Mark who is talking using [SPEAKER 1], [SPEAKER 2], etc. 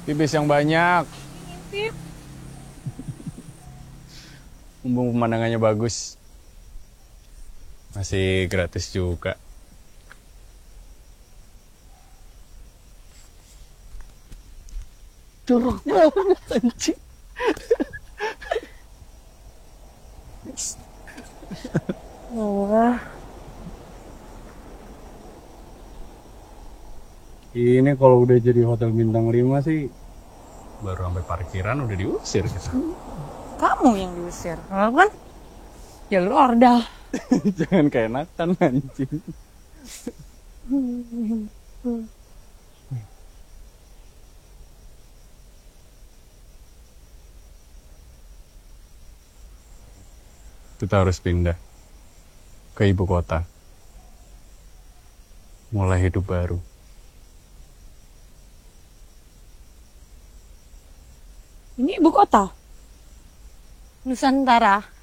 [SPEAKER 1] Pipis yang banyak.
[SPEAKER 2] Ngintip.
[SPEAKER 1] Mumpung pemandangannya bagus. Masih gratis juga. Jorok banget anjing.
[SPEAKER 2] Wah,
[SPEAKER 1] Ini kalau udah jadi hotel bintang 5 sih baru sampai parkiran udah diusir kita.
[SPEAKER 2] kamu yang diusir. Kalau kan jalur ordal.
[SPEAKER 1] Jangan keenakan anjing. Kita harus pindah ke ibu kota. Mulai hidup baru.
[SPEAKER 2] Ini ibu kota. Nusantara.